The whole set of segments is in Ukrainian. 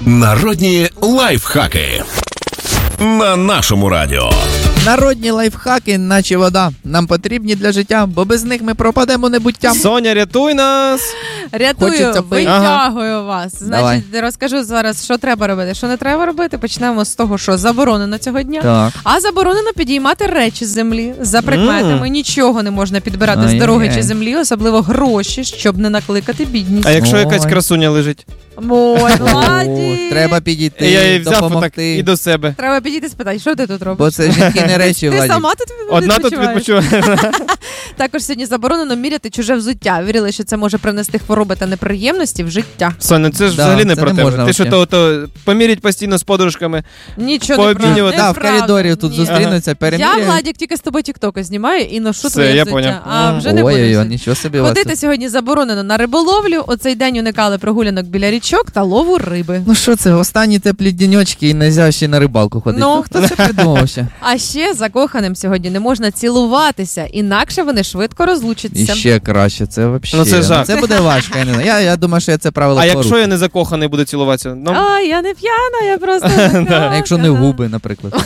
Народні лайфхаки на нашому радіо. Народні лайфхаки, наче вода, нам потрібні для життя, бо без них ми пропадемо небуттям. Соня, рятуй нас! Рятую, витягую вас. Значить, Давай. розкажу зараз, що треба робити, що не треба робити. Почнемо з того, що заборонено цього дня. Так. А заборонено підіймати речі з землі за прикметами. Нічого не можна підбирати з дороги чи землі, особливо гроші, щоб не накликати бідність. А якщо якась красуня лежить? Ой, Владі! Треба підійти, Я її взяв отак допомогти. і до себе. Треба підійти спитати, що ти тут робиш? Бо це жінки не речі, Ти Владі. сама тут Одна тут відпочиває. Також сьогодні заборонено міряти чуже взуття. Вірили, що це може принести хвороби та неприємності в життя. Соня, це ж Да, взагалі не це про не тебе. можна Ти що взагалі. то помірять постійно з подружками. Нічого не Пообмінювати. правда. Так, в коридорі тут зустрінуться, Я, переміряють. Владік, тільки з тобою тіктоки знімаю і ношу Все, твоє я взуття. поняв. А вже не Ой-ой-ой, будеш. нічого собі у вас Ходити тут. сьогодні заборонено на риболовлю. У цей день уникали прогулянок біля річок та лову риби. Ну що це, останні теплі денечки і нельзя ще на рибалку ходити. Ну. Ну хто це придумав ще? А ще закоханим сьогодні не можна цілуватися, інакше вони швидко І розлучаться. ще краще, це взагалі. Ну, це жах. Це буде важко, я не знаю. Я думаю, що я це правило А якщо порушую. я не закоханий, буду цілуватися? Ну, А, я не п'яна, я просто А якщо не в губи, наприклад.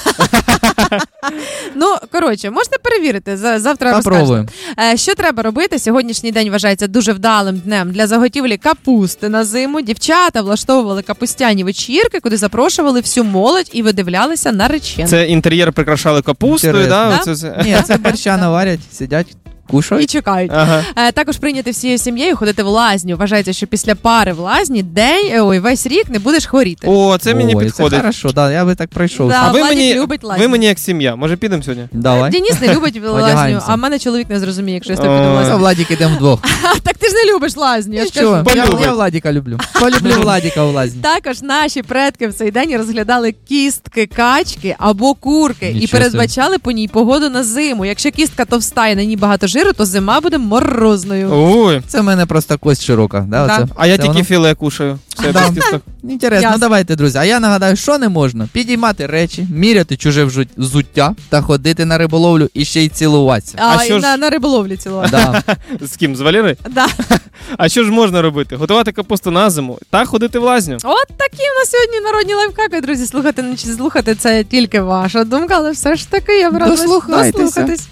Ну, коротше, можете перевірити, завтра Попробуємо. розкажете. Що треба робити? Сьогоднішній день вважається дуже вдалим днем для заготівлі капусти на зиму. Дівчата влаштовували капустяні вечірки, куди запрошували всю молодь і видивлялися наречених. це інтер'єр прикрашали капустою, Інтересно. да? Да? Оце- Ні, це борща наварять, сидять, І кушають. чекають. Ага. Також прийняти всією сім'єю ходити в лазню. Вважається, що після пари в лазні весь рік не будеш хворіти. О, це мені Ой, підходить. Це хорошо, да, я би так пройшов. Да. А ви Владик мені, любить лазню. ви мені як сім'я. Може підемо сьогодні? Давай. Денис не любить лазню, Одягаємося. а в мене чоловік не зрозуміє, якщо я з тобою Ой. піду в А лазню. Владик ідемо вдвох. Так ти ж не любиш лазню, я ж Нічого, кажу. Полюбить. я Владика люблю. Полюблю Владика у лазні. Також наші предки в цей день розглядали кістки качки або курки і Нічого передбачали по ній погоду на зиму. Якщо кістка товста і на ній багато жиру, то зима буде морозною. Ой. Це в мене просто кость широка. Да, Да. оце? А я Це тільки воно? філе кушаю. Все, Да. без кісток. Інтересно, Ясно. давайте, друзі. А я нагадаю, що не можна? Підіймати речі, міряти чуже взуття та ходити на риболовлю і ще й цілуватися. А І що ж- на риболовлі цілувати. Да. З ким? З Валерою? Да. А що ж можна робити? Готувати капусту на зиму та ходити в лазню. От такі в нас сьогодні народні лайфхаки, друзі. Слухати не чи слухати, це тільки ваша думка, але все ж таки я б радилась Дослухайтеся. дослухатись.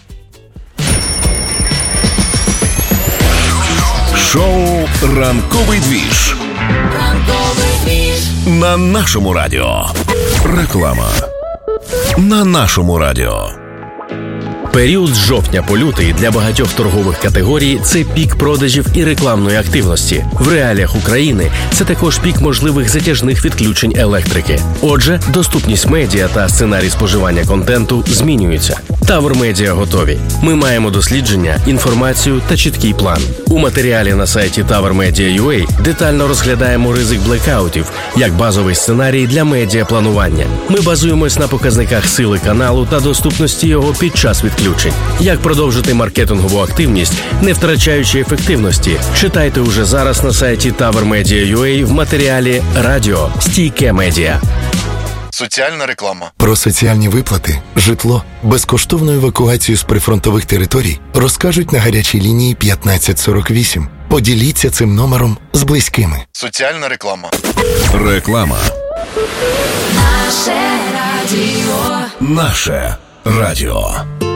Шоу «Ранковий двіж» на нашому радіо. Реклама на нашому радіо. Період з жовтня по лютий для багатьох торгових категорій – це пік продажів і рекламної активності. В реаліях України це також пік можливих затяжних відключень електрики. Отже, доступність медіа та сценарій споживання контенту змінюються. Тавр Медіа готові. Ми маємо дослідження, інформацію та чіткий план. У матеріалі на сайті TavrMedia.ua детально розглядаємо ризик блекаутів як базовий сценарій для медіапланування. Ми базуємось на показниках сили каналу та доступності його під час відключень. Як продовжити маркетингову активність, не втрачаючи ефективності? Читайте уже зараз на сайті TavrMedia.ua в матеріалі «Радіо. Стійке медіа». Соціальна реклама. Про соціальні виплати, житло, безкоштовну евакуацію з прифронтових територій розкажуть на гарячій лінії 1548. Поділіться цим номером з близькими. Соціальна реклама. Реклама. Наше радіо.